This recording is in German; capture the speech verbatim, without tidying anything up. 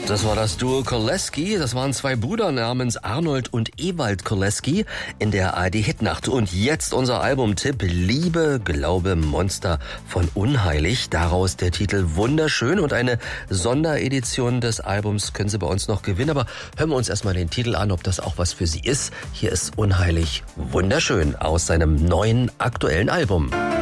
Das war das Duo Koleski. Das waren zwei Brüder namens Arnold und Ewald Koleski in der A R D-Hitnacht. Und jetzt unser Albumtipp: Liebe, Glaube, Monster von Unheilig. Daraus der Titel Wunderschön, und eine Sonderedition des Albums können Sie bei uns noch gewinnen. Aber hören wir uns erstmal den Titel an, ob das auch was für Sie ist. Hier ist Unheilig Wunderschön aus seinem neuen aktuellen Album.